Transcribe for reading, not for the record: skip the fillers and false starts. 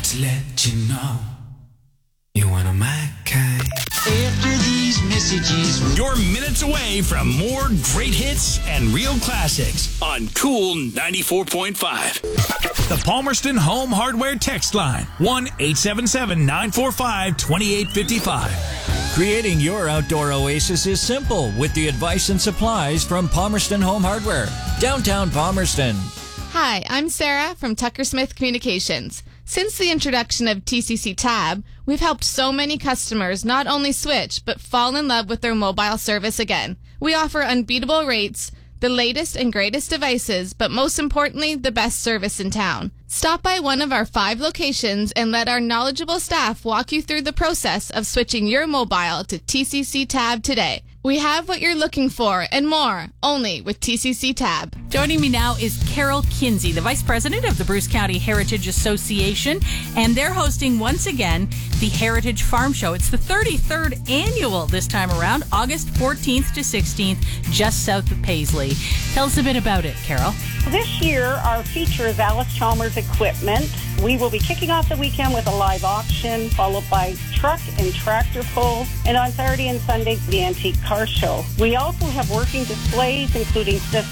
to let you know you're one of my kind. After these messages, you're minutes away from more great hits and real classics on Cool 94.5. The Palmerston Home Hardware text line, 1-877-945-2855. Creating your outdoor oasis is simple with the advice and supplies from Palmerston Home Hardware, downtown Palmerston. Hi, I'm Sarah from Tucker Smith Communications. Since the introduction of TCC Tab, we've helped so many customers not only switch, but fall in love with their mobile service again. We offer unbeatable rates, the latest and greatest devices, but most importantly, the best service in town. Stop by one of our 5 locations and let our knowledgeable staff walk you through the process of switching your mobile to TCC Tab today. We have what you're looking for and more, only with TCC Tab. Joining me now is Carol Kinsey, the Vice President of the Bruce County Heritage Association, and they're hosting once again the Heritage Farm Show. It's the 33rd annual this time around, August 14th to 16th, just south of Paisley. Tell us a bit about it, Carol. This year, our feature is Alice Chalmers Equipment. We will be kicking off the weekend with a live auction, followed by truck and tractor pull, and on Saturday and Sunday, the antique car show. We also have working displays, including